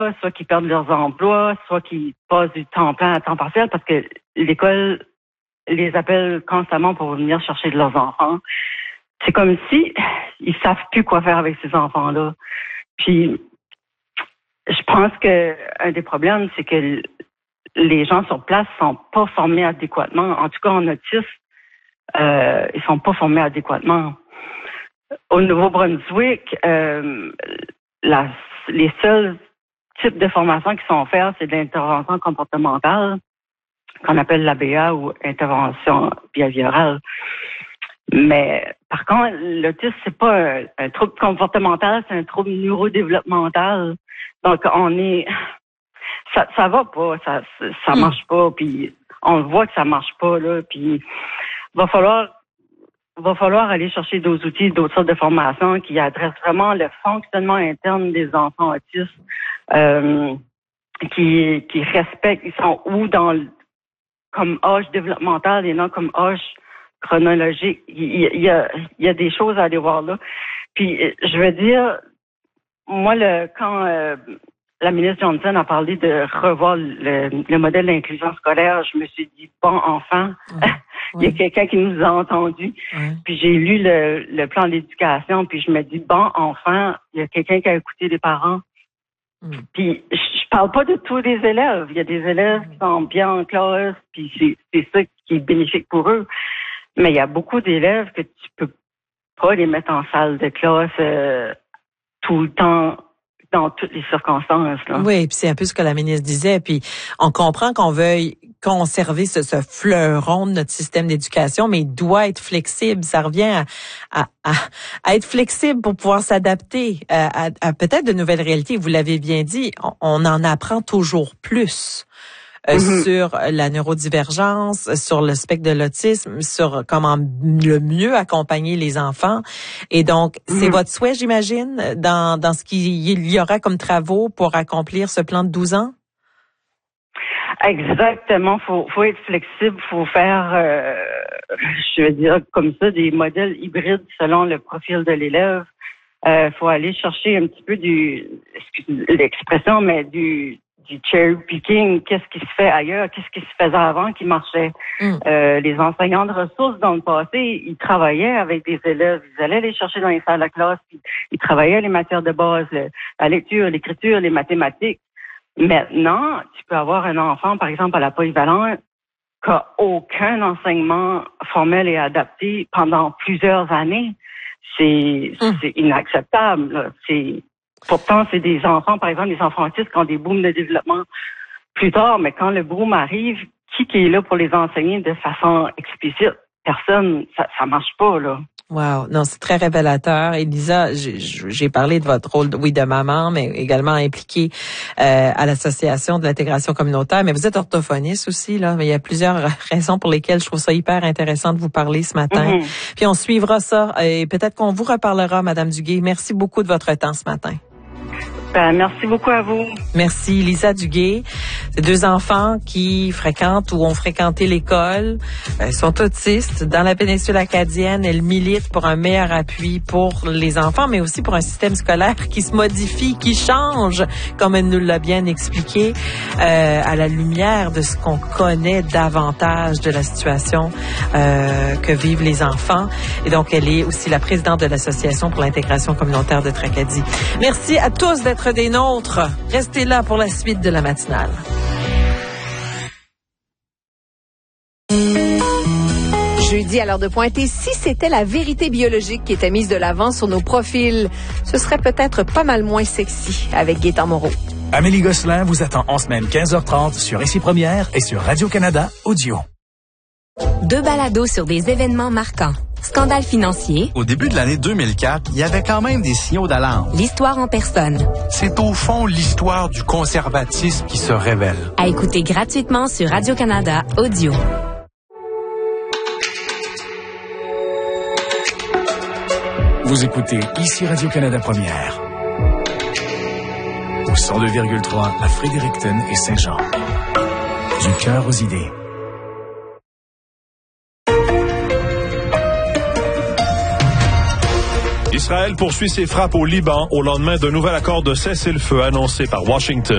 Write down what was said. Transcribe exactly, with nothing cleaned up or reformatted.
soit qui perdent leurs emplois, soit qui passent du temps plein à temps partiel parce que l'école les appelle constamment pour venir chercher de leurs enfants. C'est comme si ils savent plus quoi faire avec ces enfants-là. Puis, je pense que un des problèmes, c'est que les gens sur place sont pas formés adéquatement. En tout cas, en autisme, euh, ils sont pas formés adéquatement. Au Nouveau-Brunswick, euh, la, les seuls types de formations qui sont offertes, c'est de l'intervention comportementale, qu'on appelle l'A B A ou intervention behaviorale. Mais par contre, l'autisme, c'est pas un, un trouble comportemental, c'est un trouble neurodéveloppemental. Donc, on est... Ça, ça va pas, ça, ça marche pas, puis on voit que ça marche pas, là, puis va falloir... va falloir aller chercher d'autres outils, d'autres sortes de formations qui adressent vraiment le fonctionnement interne des enfants autistes, euh, qui, qui respectent, ils sont où dans le, comme âge développemental et non comme âge chronologique. Il, il, y a, il y a des choses à aller voir là. Puis, je veux dire, moi, le, quand euh, la ministre Johnson a parlé de revoir le, le modèle d'inclusion scolaire, je me suis dit, bon, enfant, mmh. Il y a quelqu'un qui nous a entendus. Oui. Puis j'ai lu le, le plan d'éducation, puis je me dis, bon, enfin, il y a quelqu'un qui a écouté les parents. Mm. Puis je, je parle pas de tous les élèves. Il y a des élèves mm. qui sont bien en classe, puis c'est, c'est ça qui est bénéfique pour eux. Mais il y a beaucoup d'élèves que tu peux pas les mettre en salle de classe euh, tout le temps, dans toutes les circonstances. Là. Oui, puis c'est un peu ce que la ministre disait. Puis on comprend qu'on veuille conserver ce, ce fleuron de notre système d'éducation, mais il doit être flexible. Ça revient à, à, à être flexible pour pouvoir s'adapter à, à, à peut-être de nouvelles réalités. Vous l'avez bien dit, on, on en apprend toujours plus. Euh, mm-hmm. Sur la neurodivergence, sur le spectre de l'autisme, sur comment le mieux accompagner les enfants. Et donc, mm-hmm. c'est votre souhait, j'imagine, dans, dans ce qu'il y aura comme travaux pour accomplir ce plan de douze ans? Exactement. Faut, faut être flexible. Faut faire, euh, je veux dire, comme ça, des modèles hybrides selon le profil de l'élève. Euh, faut aller chercher un petit peu du, excusez l'expression, mais du du cherry picking, qu'est-ce qui se fait ailleurs, qu'est-ce qui se faisait avant qui marchait. Mm. Euh, les enseignants de ressources dans le passé, ils travaillaient avec des élèves, ils allaient les chercher dans les salles de classe, puis ils travaillaient les matières de base, le, la lecture, l'écriture, les mathématiques. Maintenant, tu peux avoir un enfant, par exemple, à la polyvalente, qui n'a aucun enseignement formel et adapté pendant plusieurs années. C'est, mm. c'est inacceptable, là. C'est Pourtant, c'est des enfants, par exemple, des enfants autistes qui ont des booms de développement plus tard, mais quand le boom arrive, qui, qui est là pour les enseigner de façon explicite? Personne, ça, ça marche pas, là. Wow, non, c'est très révélateur. Elisa, j'ai, j'ai parlé de votre rôle, oui, de maman, mais également impliquée euh, à l'association de l'intégration communautaire. Mais vous êtes orthophoniste aussi, là. Mais il y a plusieurs raisons pour lesquelles je trouve ça hyper intéressant de vous parler ce matin. Mm-hmm. Puis on suivra ça et peut-être qu'on vous reparlera, Madame Duguay. Merci beaucoup de votre temps ce matin. Ben, merci beaucoup à vous. Merci, Lisa Duguay. C'est deux enfants qui fréquentent ou ont fréquenté l'école. Elles sont autistes. Dans la péninsule acadienne, elles militent pour un meilleur appui pour les enfants, mais aussi pour un système scolaire qui se modifie, qui change, comme elle nous l'a bien expliqué, euh, à la lumière de ce qu'on connaît davantage de la situation euh, que vivent les enfants. Et donc, elle est aussi la présidente de l'Association pour l'intégration communautaire de Tracadie. Merci à tous d'être des nôtres. Restez là pour la suite de la matinale. Jeudi, à l'heure de pointe, et si c'était la vérité biologique qui était mise de l'avant sur nos profils, ce serait peut-être pas mal moins sexy avec Gaëtan Moreau. Amélie Gosselin vous attend en semaine quinze heures trente sur Ici Première et sur Radio-Canada Audio. Deux balados sur des événements marquants. Scandale financier. Au début de l'année deux mille quatre, il y avait quand même des signaux d'alarme. L'histoire en personne. C'est au fond l'histoire du conservatisme qui se révèle. À écouter gratuitement sur Radio-Canada Audio. Vous écoutez Ici Radio-Canada Première. Au cent deux virgule trois, à Fredericton et Saint-Jean. Du cœur aux idées. Israël poursuit ses frappes au Liban au lendemain d'un nouvel accord de cessez-le-feu annoncé par Washington.